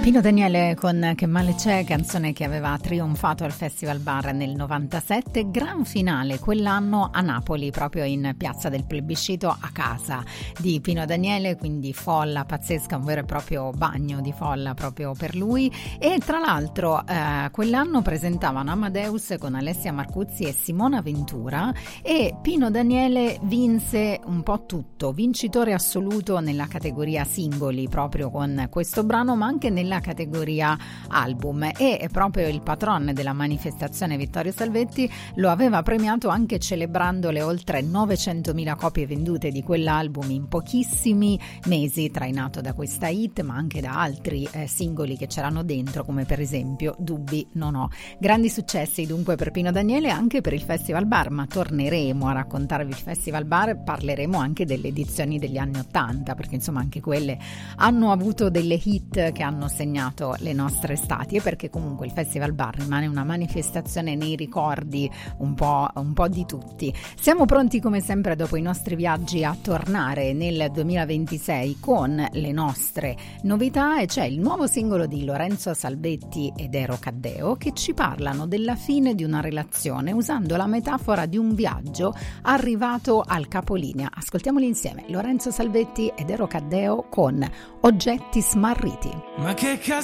Pino Daniele con Che male c'è, canzone che aveva trionfato al Festival Bar nel 97, gran finale quell'anno a Napoli, proprio in Piazza del Plebiscito, a casa di Pino Daniele, quindi folla pazzesca, un vero e proprio bagno di folla proprio per lui. E tra l'altro quell'anno presentavano Amadeus con Alessia Marcuzzi e Simona Ventura, e Pino Daniele vinse un po' tutto, vincitore assoluto nella categoria singoli proprio con questo brano, ma anche nella categoria album, e proprio il patron della manifestazione Vittorio Salvetti lo aveva premiato anche celebrando le oltre 900.000 copie vendute di quell'album in pochissimi mesi, trainato da questa hit ma anche da altri singoli che c'erano dentro, come per esempio Dubbi non ho. Grandi successi dunque per Pino Daniele, anche per il Festival Bar, ma torneremo a raccontarvi il Festival Bar, parleremo anche delle edizioni degli anni '80, perché insomma anche quelle hanno avuto delle hit che hanno segnato le nostre estati, e perché comunque il Festival Bar rimane una manifestazione nei ricordi un po' di tutti. Siamo pronti come sempre dopo i nostri viaggi a tornare nel 2026 con le nostre novità, e c'è il nuovo singolo di Lorenzo Salvetti ed Ero Caddeo che ci parlano della fine di una relazione usando la metafora di un viaggio arrivato al capolinea. Ascoltiamoli insieme, Lorenzo Salvetti ed Ero Caddeo con Oggetti smarriti. Ma che